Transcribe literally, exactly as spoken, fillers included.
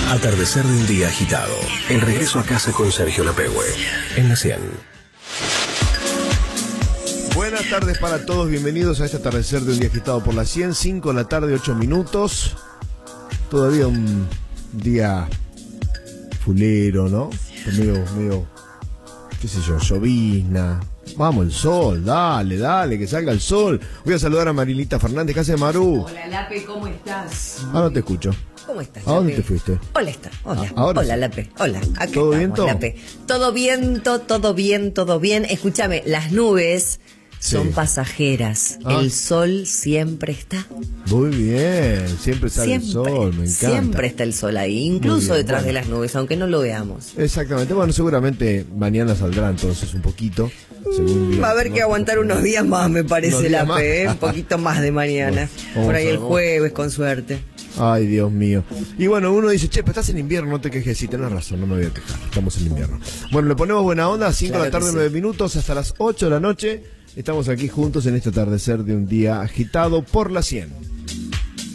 Atardecer de un día agitado. El regreso a casa con Sergio Lapehue. En la cien. Buenas tardes para todos, bienvenidos a este atardecer de un día agitado por la cien, cinco de la tarde, ocho minutos. Todavía un día fulero, ¿no? Medio, medio, qué sé yo, llovizna. Vamos, el sol, dale, dale, que salga el sol. Voy a saludar a Marilita Fernández, ¿qué hace, Maru? Hola, Lape, ¿cómo estás? Ah, no te escucho. ¿Cómo estás, ¿A dónde Lape? te fuiste? Hola, está. Hola. Ah, ahora Hola, sí. Lape. Hola. Acá ¿Todo estamos, viento? Lape. Todo viento, todo bien, todo bien. Escúchame, las nubes Sí. son pasajeras. Ah. El sol siempre está. Muy bien, siempre sale Siempre, el sol, me encanta. siempre está el sol ahí, incluso bien, detrás bueno. de las nubes, aunque no lo veamos. Exactamente, bueno, seguramente mañana saldrá entonces un poquito. Según Va a haber que aguantar unos días más, me Unos parece, días más. Lape. ¿eh? Un poquito más de mañana. Bueno, vamos Por ahí a ver, el vamos. jueves, con suerte. Ay, Dios mío. Y bueno, uno dice, che, pero estás en invierno, no te quejes. Sí, tenés razón, no me voy a quejar. Estamos en invierno. Bueno, le ponemos buena onda, cinco Claro de la tarde, que sí. nueve minutos, hasta las ocho de la noche. Estamos aquí juntos en este atardecer de un día agitado por la cien.